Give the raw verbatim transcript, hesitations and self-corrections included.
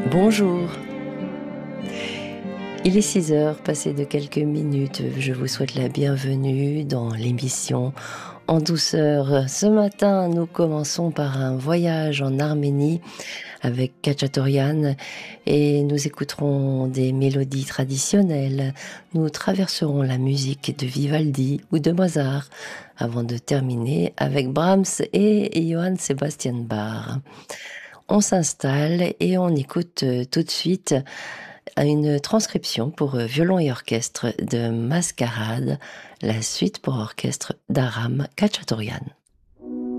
Bonjour. Il est six heures, passé de quelques minutes. Je vous souhaite la bienvenue dans l'émission En douceur. Ce matin, nous commençons par un voyage en Arménie avec Khatchatorian et nous écouterons des mélodies traditionnelles. Nous traverserons la musique de Vivaldi ou de Mozart avant de terminer avec Brahms et Johann Sebastian Bach. On s'installe et on écoute tout de suite une transcription pour violon et orchestre de Mascarade, la suite pour orchestre d'Aram Khatchatorian.